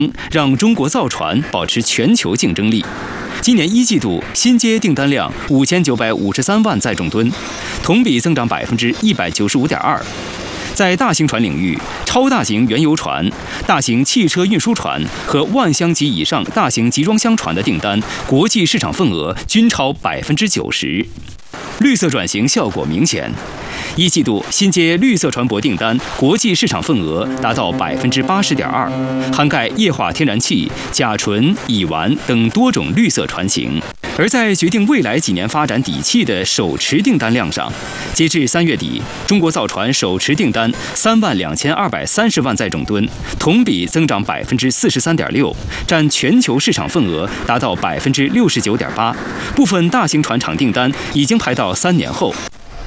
让中国造船保持全球竞争力。今年一季度新接订单量5953万载重吨，同比增长195.2%。在大型船领域，超大型原油船、大型汽车运输船和万箱级以上大型集装箱船的订单国际市场份额均超90%。绿色转型效果明显，一季度新接绿色船舶订单国际市场份额达到80.2%，涵盖液化天然气、甲醇、乙烷等多种绿色船型。而在决定未来几年发展底气的手持订单量上，截至3月底，中国造船手持订单32230万载重吨，同比增长43.6%，占全球市场份额达到69.8%。部分大型船厂订单已经排到3年后。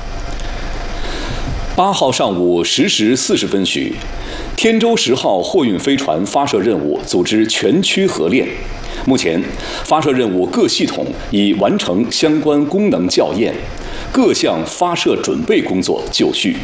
8号上午10时40分许，天舟10号货运飞船发射任务组织全区合练。目前，发射任务各系统已完成相关功能校验，各项发射准备工作就绪。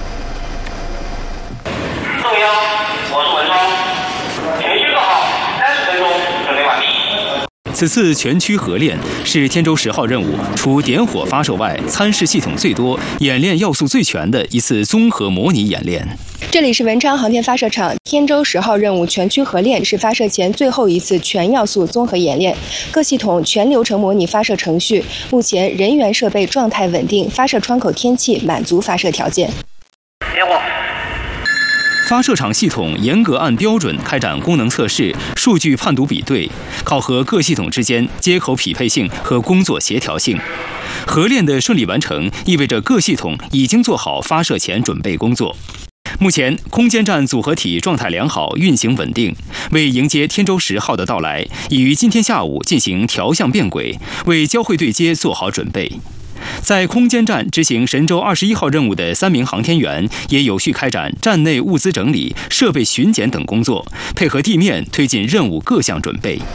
中央，我是文双，全区做好30分钟，准备完毕。 此次全区合练是天舟10号任务除点火发射外，参试系统最多、演练要素最全的一次综合模拟演练。 这里是文昌航天发射场，天舟10号任务全区合练是发射前最后一次全要素综合演练，各系统全流程模拟发射程序，目前人员设备状态稳定，发射窗口天气满足发射条件。 点火。 发射场系统严格按标准开展功能测试、数据判读比对，考核各系统之间接口匹配性和工作协调性。合练的顺利完成，意味着各系统已经做好发射前准备工作。目前，空间站组合体状态良好，运行稳定。为迎接天舟10号的到来，已于今天下午进行调向变轨，为交会对接做好准备。在空间站执行神舟21号任务的3名航天员也有序开展站内物资整理、设备巡检等工作，配合地面推进任务各项准备。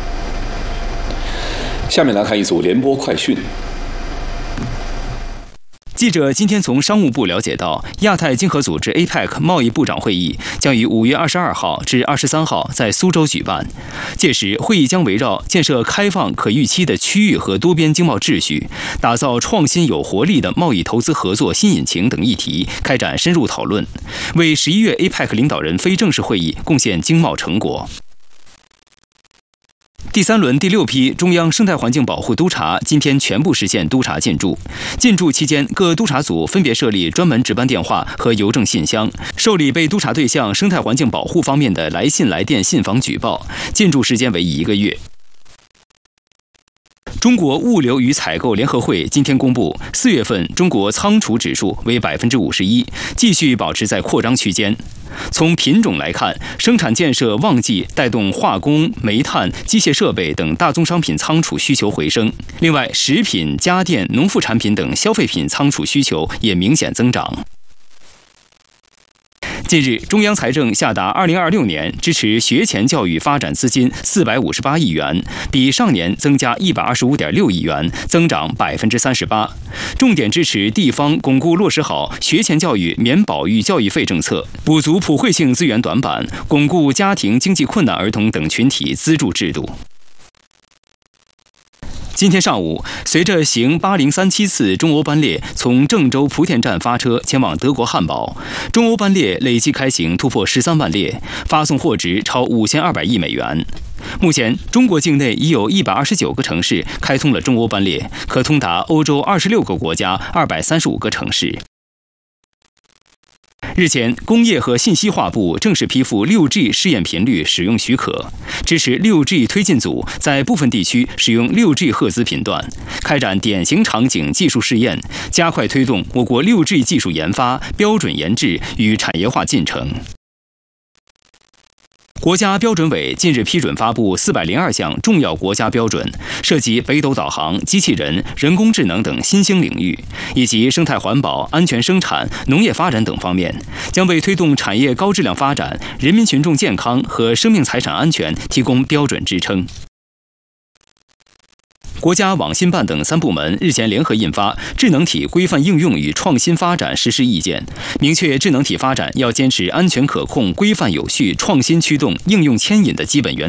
下面来看一组联播快讯。 记者今天从商务部了解到，亚太经合组织 APEC 贸易部长会议将于5月22号至23号在苏州举办。届时，会议将围绕建设开放可预期的区域和多边经贸秩序，打造创新有活力的贸易投资合作新引擎等议题开展深入讨论，为11月 APEC 领导人非正式会议贡献经贸成果。第3轮第6批中央生态环境保护督察今天全部实现督查进驻。进驻期间，各督查组分别设立专门值班电话和邮政信箱，受理被督查对象生态环境保护方面的来信、来电、信访举报。进驻时间为1个月。中国物流与采购联合会今天公布，4月份中国仓储指数为51%，继续保持在扩张区间。从品种来看，生产建设旺季带动化工、煤炭、机械设备等大宗商品仓储需求回升。另外，食品、家电、农副产品等消费品仓储需求也明显增长。近日，中央财政下达2026年支持学前教育发展资金458亿元，比上年增加125.6亿元，增长38%。重点支持地方巩固落实好学前教育免保育教育费政策，补足普惠性资源短板，巩固家庭经济困难儿童等群体资助制度。今天上午，随着行8037次中欧班列从郑州莆田站发车前往德国汉堡，中欧班列累计开行突破13万列，发送货值超5200亿美元。目前，中国境内已有129个城市开通了中欧班列，可通达欧洲26个国家235个城市。日前，工业和信息化部正式批复 6G 试验频率使用许可，支持 6G 推进组在部分地区使用 6G 赫兹频段，开展典型场景技术试验，加快推动我国 6G 技术研发、标准研制与产业化进程。国家标准委近日批准发布402项重要国家标准，涉及北斗导航、机器人、人工智能等新兴领域，以及生态环保、安全生产、农业发展等方面，将为推动产业高质量发展、人民群众健康和生命财产安全提供标准支撑。国家网信办等3部门日前联合印发《智能体规范应用与创新发展实施意见》，明确智能体发展要坚持安全可控、规范有序、创新驱动、应用牵引的基本原则。